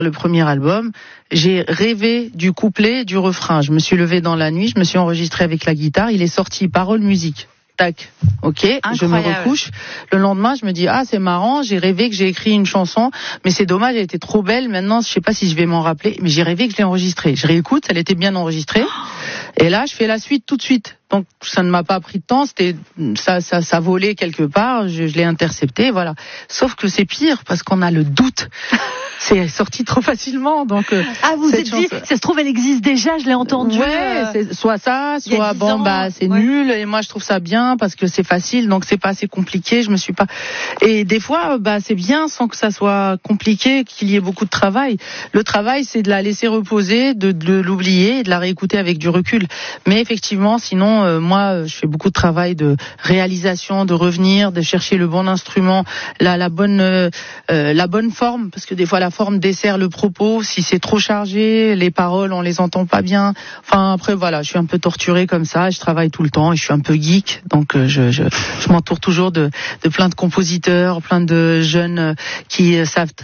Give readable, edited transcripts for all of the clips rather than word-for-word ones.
Le premier album, j'ai rêvé du couplet, du refrain. Je me suis levée dans la nuit, je me suis enregistrée avec la guitare, il est sorti, paroles, musique. Tac, ok, incroyable. Je me recouche. Le lendemain, je me dis, c'est marrant, j'ai rêvé que j'ai écrit une chanson, mais c'est dommage, elle était trop belle. Maintenant, je sais pas si je vais m'en rappeler, mais j'ai rêvé que je l'ai enregistrée. Je réécoute, elle était bien enregistrée. Et là, je fais la suite tout de suite. Donc, ça ne m'a pas pris de temps, ça volait quelque part, je l'ai intercepté, voilà. Sauf que c'est pire, parce qu'on a le doute. C'est sorti trop facilement, donc. Vous vous êtes dit, ça se trouve, elle existe déjà, je l'ai entendue. Ouais, c'est soit ça, soit c'est nul, et moi je trouve ça bien, parce que c'est facile, donc c'est pas assez compliqué, je me suis pas. Et des fois, c'est bien sans que ça soit compliqué, qu'il y ait beaucoup de travail. Le travail, c'est de la laisser reposer, de l'oublier, et de la réécouter avec du recul. Mais effectivement, sinon, moi, je fais beaucoup de travail de réalisation, de revenir, de chercher le bon instrument, la bonne forme, parce que des fois la forme dessert le propos. Si c'est trop chargé, les paroles, on les entend pas bien. Enfin, après, voilà, je suis un peu torturée comme ça. Je travaille tout le temps et je suis un peu geek, donc je m'entoure toujours de plein de compositeurs, plein de jeunes qui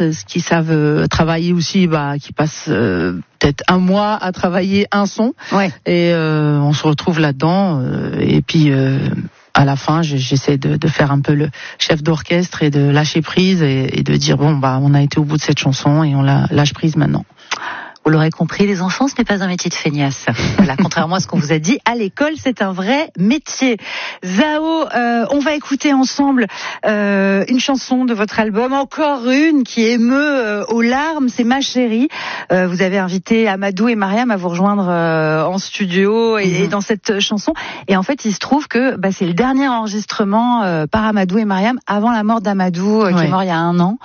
savent travailler aussi, qui passent peut-être un mois à travailler un son. Ouais. Et on se retrouve là-dedans. Et puis à la fin, j'essaie de faire un peu le chef d'orchestre et de lâcher prise et de dire on a été au bout de cette chanson et on la lâche prise maintenant. Vous l'aurez compris, les enfants, ce n'est pas un métier de feignasse. Voilà, contrairement à ce qu'on vous a dit, à l'école, c'est un vrai métier. Zao, on va écouter ensemble une chanson de votre album, encore une qui émeut aux larmes, c'est Ma Chérie. Vous avez invité Amadou et Mariam à vous rejoindre en studio et dans cette chanson. Et en fait, il se trouve que c'est le dernier enregistrement par Amadou et Mariam avant la mort d'Amadou, qui est mort il y a 1 an.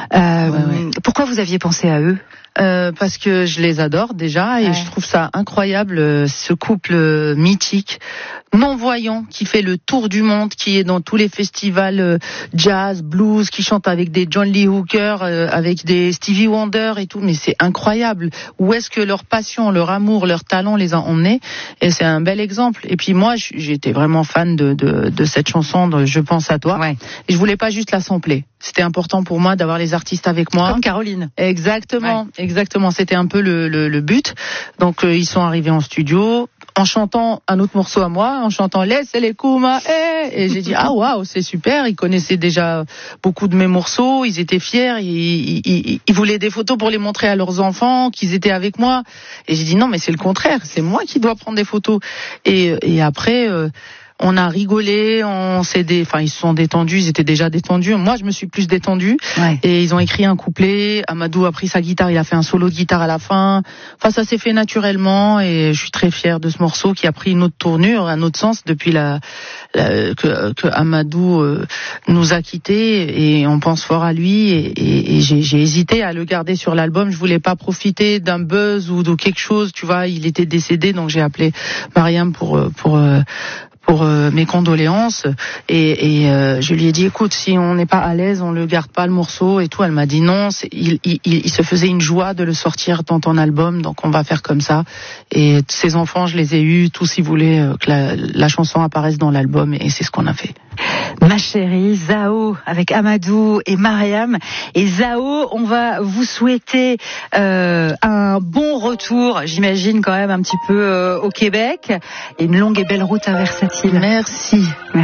Pourquoi vous aviez pensé à eux ? Parce que je les adore déjà et je trouve ça incroyable, ce couple mythique, non-voyant, qui fait le tour du monde, qui est dans tous les festivals jazz, blues, qui chante avec des John Lee Hooker, avec des Stevie Wonder et tout, mais c'est incroyable. Où est-ce que leur passion, leur amour, leur talent les a emmenés? Et c'est un bel exemple. Et puis moi, j'étais vraiment fan de cette chanson, de Je pense à toi. Ouais. Et je voulais pas juste la sampler. C'était important pour moi d'avoir les artistes avec moi. Comme Caroline. Exactement, exactement. C'était un peu le but. Donc ils sont arrivés en studio en chantant un autre morceau à moi, en chantant Laisse les Kuma, et j'ai dit waouh, c'est super. Ils connaissaient déjà beaucoup de mes morceaux, ils étaient fiers, ils voulaient des photos pour les montrer à leurs enfants, qu'ils étaient avec moi. Et j'ai dit non, mais c'est le contraire, c'est moi qui dois prendre des photos. Et après. On a rigolé, ils se sont détendus, ils étaient déjà détendus. Moi, je me suis plus détendue. Ouais. Et ils ont écrit un couplet. Amadou a pris sa guitare, il a fait un solo de guitare à la fin. Enfin, ça s'est fait naturellement et je suis très fière de ce morceau qui a pris une autre tournure, un autre sens depuis que Amadou nous a quittés et on pense fort à lui et j'ai hésité à le garder sur l'album. Je voulais pas profiter d'un buzz ou de quelque chose, tu vois, il était décédé, donc j'ai appelé Mariam pour mes condoléances et je lui ai dit écoute, si on n'est pas à l'aise, on le garde pas le morceau et tout. Elle m'a dit non, il se faisait une joie de le sortir dans ton album, donc on va faire comme ça. Et ses enfants, je les ai eus tous, ils voulaient que la chanson apparaisse dans l'album et c'est ce qu'on a fait. Ma Chérie, Zao avec Amadou et Mariam. Et Zao, on va vous souhaiter un bon retour, j'imagine quand même un petit peu au Québec, et une longue et belle route à Versatile. Merci.